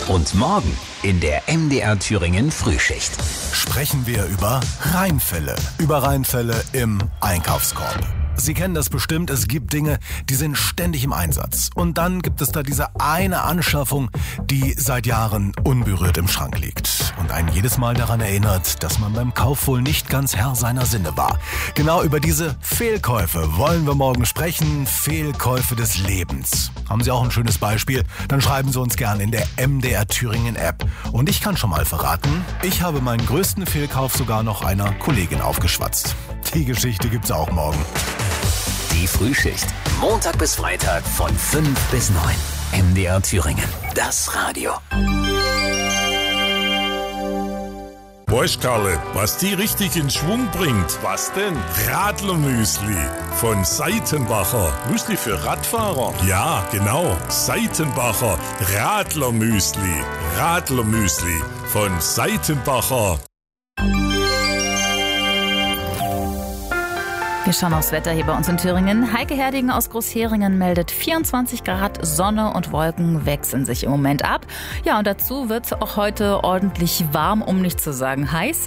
Und morgen in der MDR Thüringen Frühschicht sprechen wir über Reinfälle. Über Reinfälle im Einkaufskorb. Sie kennen das bestimmt, es gibt Dinge, die sind ständig im Einsatz. Und dann gibt es da diese eine Anschaffung, die seit Jahren unberührt im Schrank liegt. Und einen jedes Mal daran erinnert, dass man beim Kauf wohl nicht ganz Herr seiner Sinne war. Genau über diese Fehlkäufe wollen wir morgen sprechen. Fehlkäufe des Lebens. Haben Sie auch ein schönes Beispiel? Dann schreiben Sie uns gerne in der MDR Thüringen App. Und ich kann schon mal verraten, ich habe meinen größten Fehlkauf sogar noch einer Kollegin aufgeschwatzt. Die Geschichte gibt's auch morgen. Die Frühschicht. Montag bis Freitag von 5 bis 9. MDR Thüringen. Das Radio. Weißt Karle, was die richtig in Schwung bringt? Was denn? Radlermüsli von Seitenbacher. Müsli für Radfahrer? Ja, genau. Seitenbacher Radlermüsli. Radlermüsli von Seitenbacher. Wir schauen aufs Wetter hier bei uns in Thüringen. Heike Herdegen aus Großheringen meldet 24 Grad, Sonne und Wolken wechseln sich im Moment ab. Ja, und dazu wird es auch heute ordentlich warm, um nicht zu sagen heiß.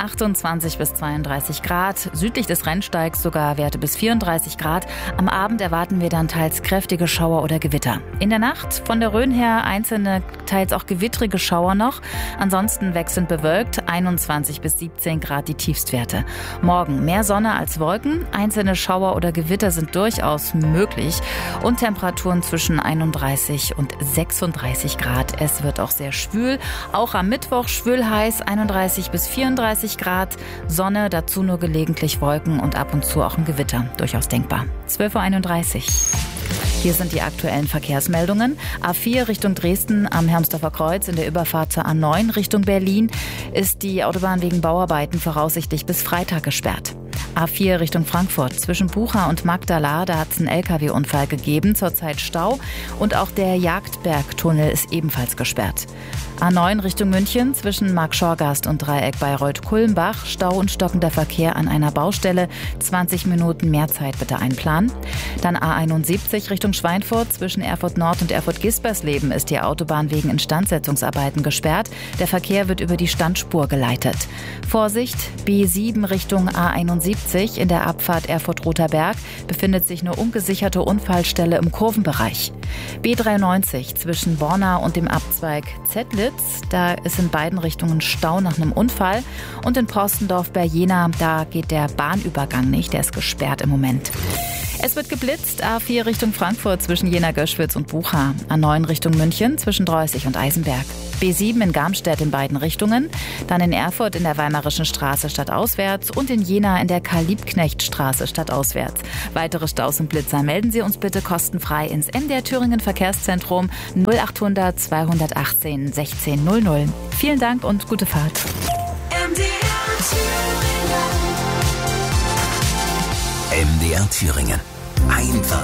28 bis 32 Grad, südlich des Rennsteigs sogar Werte bis 34 Grad. Am Abend erwarten wir dann teils kräftige Schauer oder Gewitter. In der Nacht von der Rhön her einzelne, teils auch gewittrige Schauer noch. Ansonsten wechselnd bewölkt, 21 bis 17 Grad die Tiefstwerte. Morgen mehr Sonne als Wolken. Einzelne Schauer oder Gewitter sind durchaus möglich und Temperaturen zwischen 31 und 36 Grad. Es wird auch sehr schwül. Auch am Mittwoch schwül heiß, 31 bis 34 Grad. Sonne, dazu nur gelegentlich Wolken und ab und zu auch ein Gewitter. Durchaus denkbar. 12.31 Uhr. Hier sind die aktuellen Verkehrsmeldungen. A4 Richtung Dresden am Hermsdorfer Kreuz in der Überfahrt zur A9 Richtung Berlin ist die Autobahn wegen Bauarbeiten voraussichtlich bis Freitag gesperrt. A4 Richtung Frankfurt zwischen Bucha und Magdala, da hat es einen LKW-Unfall gegeben, zurzeit Stau und auch der Jagdbergtunnel ist ebenfalls gesperrt. A9 Richtung München zwischen Markschorgast und Dreieck Bayreuth-Kulmbach, Stau und stockender Verkehr an einer Baustelle, 20 Minuten mehr Zeit bitte einplanen. Dann A71 Richtung Schweinfurt zwischen Erfurt Nord und Erfurt-Gispersleben ist die Autobahn wegen Instandsetzungsarbeiten gesperrt. Der Verkehr wird über die Standspur geleitet. Vorsicht, B7 Richtung A71 in der Abfahrt Erfurt-Roter Berg befindet sich eine ungesicherte Unfallstelle im Kurvenbereich. B93 zwischen Borna und dem Abzweig Zettlitz, da ist in beiden Richtungen Stau nach einem Unfall. Und in Porstendorf bei Jena, da geht der Bahnübergang nicht, der ist gesperrt im Moment. Es wird geblitzt, A4 Richtung Frankfurt zwischen Jena-Göschwitz und Bucha, A9 Richtung München zwischen Dreußig und Eisenberg, B7 in Garmstedt in beiden Richtungen, dann in Erfurt in der Weimarischen Straße stadtauswärts und in Jena in der Karl-Liebknecht-Straße stadtauswärts. Weitere Staus und Blitzer melden Sie uns bitte kostenfrei ins MDR Thüringen Verkehrszentrum 0800 218 1600. Vielen Dank und gute Fahrt. MDR Thüringen. Einfach